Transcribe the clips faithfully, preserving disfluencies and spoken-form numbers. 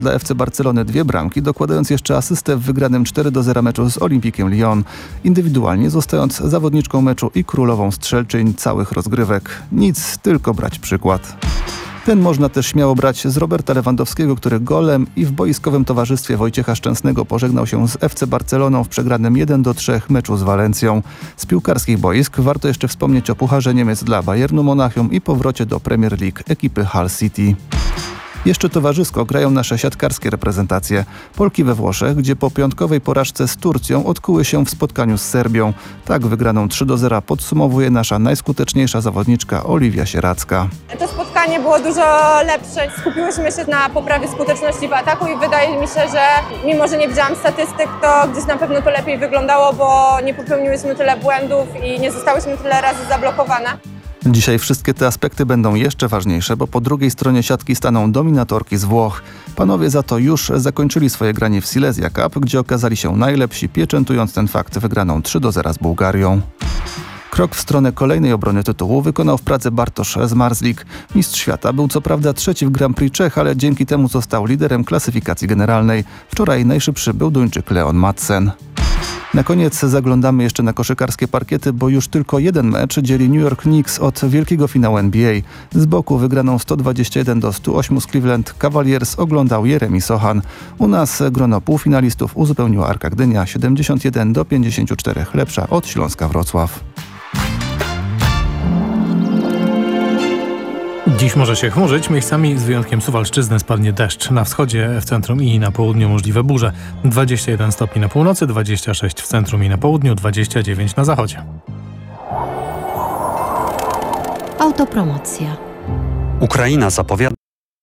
Dla F C Barcelony dwie bramki, dokładając jeszcze asystę w wygranym cztery do zera meczu z Olympikiem Lyon. Indywidualnie zostając zawodniczką meczu i królową strzelczyń całych rozgrywek. Nic, tylko brać przykład. Ten można też śmiało brać z Roberta Lewandowskiego, który golem i w boiskowym towarzystwie Wojciecha Szczęsnego pożegnał się z F C Barceloną w przegranym jeden do trzech meczu z Walencją. Z piłkarskich boisk warto jeszcze wspomnieć o Pucharze Niemiec dla Bayernu Monachium i powrocie do Premier League ekipy Hull City. Jeszcze towarzysko grają nasze siatkarskie reprezentacje. Polki we Włoszech, gdzie po piątkowej porażce z Turcją odkuły się w spotkaniu z Serbią. Tak wygraną trzy do zera podsumowuje nasza najskuteczniejsza zawodniczka Oliwia Sieradzka. To spotkanie było dużo lepsze. Skupiłyśmy się na poprawie skuteczności w ataku i wydaje mi się, że mimo, że nie widziałam statystyk, to gdzieś na pewno to lepiej wyglądało, bo nie popełniłyśmy tyle błędów i nie zostałyśmy tyle razy zablokowane. Dzisiaj wszystkie te aspekty będą jeszcze ważniejsze, bo po drugiej stronie siatki staną dominatorki z Włoch. Panowie za to już zakończyli swoje granie w Silesia Cup, gdzie okazali się najlepsi, pieczętując ten fakt wygraną trzy do zera z Bułgarią. Krok w stronę kolejnej obrony tytułu wykonał w Pradze Bartosz Zmarzlik. Mistrz świata był co prawda trzeci w Grand Prix Czech, ale dzięki temu został liderem klasyfikacji generalnej. Wczoraj najszybszy był Duńczyk Leon Madsen. Na koniec zaglądamy jeszcze na koszykarskie parkiety, bo już tylko jeden mecz dzieli New York Knicks od wielkiego finału N B A. Z boku wygraną sto dwadzieścia jeden do stu ośmiu z Cleveland Cavaliers oglądał Jeremy Sochan. U nas grono półfinalistów uzupełniła Arka Gdynia siedemdziesiąt jeden do pięćdziesięciu czterech, lepsza od Śląska Wrocław. Dziś może się chmurzyć, miejscami z wyjątkiem Suwalszczyzny spadnie deszcz. Na wschodzie, w centrum i na południu możliwe burze. dwadzieścia jeden stopni na północy, dwadzieścia sześć w centrum i na południu, dwadzieścia dziewięć na zachodzie. Autopromocja. Ukraina zapowiada.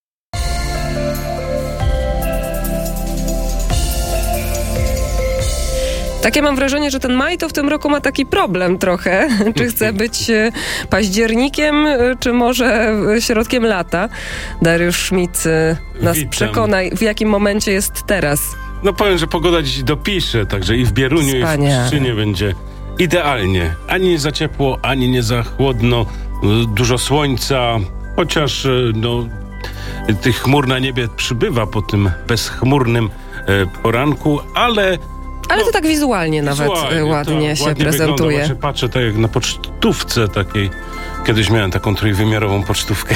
Tak, ja mam wrażenie, że ten maj to w tym roku ma taki problem trochę. Czy chce być październikiem, czy może środkiem lata? Dariusz Szmit nas Witam. Przekonaj, w jakim momencie jest teraz. No powiem, że pogoda dziś dopisze, także i w Bieruniu, Wspaniale. i w Pszczynie będzie idealnie. Ani nie za ciepło, ani nie za chłodno. Dużo słońca, chociaż no, tych chmur na niebie przybywa po tym bezchmurnym e, poranku, ale... Ale no, to tak wizualnie nawet wizualnie, ładnie się ładnie prezentuje. Wygląda. Patrzę tak jak na pocztówce takiej. Kiedyś miałem taką trójwymiarową pocztówkę.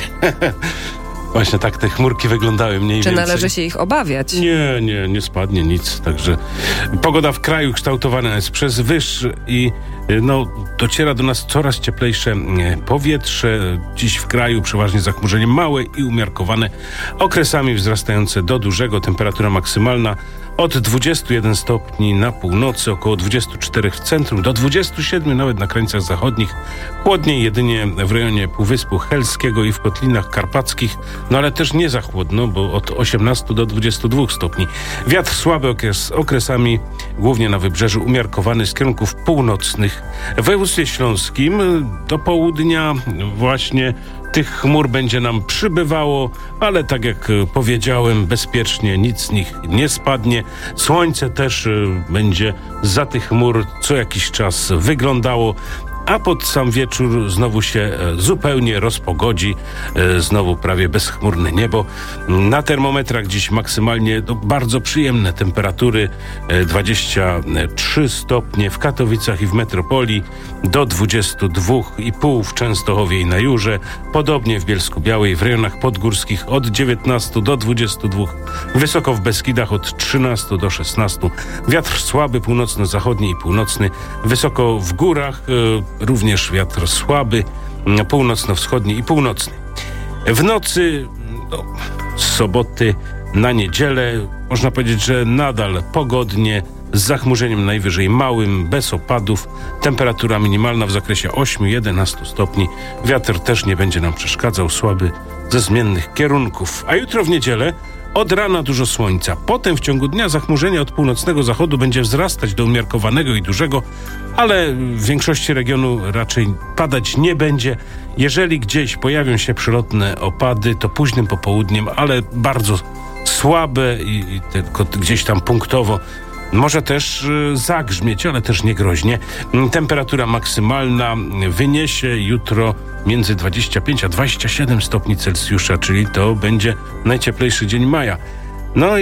Właśnie tak te chmurki wyglądały mniej Czy więcej. należy się ich obawiać? Nie, nie, nie spadnie nic. Także pogoda w kraju kształtowana jest przez wyż i no, dociera do nas coraz cieplejsze powietrze. Dziś w kraju przeważnie zachmurzenie małe i umiarkowane, okresami wzrastające do dużego. Temperatura maksymalna od dwudziestu jeden stopni na północy, około dwudziestu czterech w centrum, do dwudziestu siedmiu nawet na krańcach zachodnich. Chłodniej jedynie w rejonie Półwyspu Helskiego i w Kotlinach Karpackich, no ale też nie za chłodno, bo od osiemnastu do dwudziestu dwóch stopni. Wiatr słaby okres, okresami, głównie na wybrzeżu, umiarkowany z kierunków północnych. W województwie śląskim do południa właśnie tych chmur będzie nam przybywało, ale tak jak powiedziałem, bezpiecznie nic z nich nie spadnie. Słońce też będzie za tych chmur co jakiś czas wyglądało, a pod sam wieczór znowu się zupełnie rozpogodzi, znowu prawie bezchmurne niebo. Na termometrach dziś maksymalnie no, bardzo przyjemne temperatury, dwadzieścia trzy stopnie w Katowicach i w metropolii, do dwudziestu dwóch i pół w Częstochowie i na Jurze, podobnie w Bielsku-Białej, w rejonach podgórskich od dziewiętnastu do dwudziestu dwóch, wysoko w Beskidach od trzynastu do szesnastu, wiatr słaby północno-zachodni i północny, wysoko w górach również wiatr słaby, północno-wschodni i północny. W nocy no, z soboty na niedzielę można powiedzieć, że nadal pogodnie, z zachmurzeniem najwyżej małym, bez opadów. Temperatura minimalna w zakresie ośmiu do jedenastu stopni. Wiatr też nie będzie nam przeszkadzał, słaby ze zmiennych kierunków. A jutro w niedzielę od rana dużo słońca. Potem w ciągu dnia zachmurzenie od północnego zachodu będzie wzrastać do umiarkowanego i dużego, ale w większości regionu raczej padać nie będzie. Jeżeli gdzieś pojawią się przelotne opady, to późnym popołudniem, ale bardzo słabe i, i tylko gdzieś tam punktowo. Może też zagrzmieć, ale też nie groźnie. Temperatura maksymalna wyniesie jutro między dwadzieścia pięć a dwadzieścia siedem stopni Celsjusza, czyli to będzie najcieplejszy dzień maja. No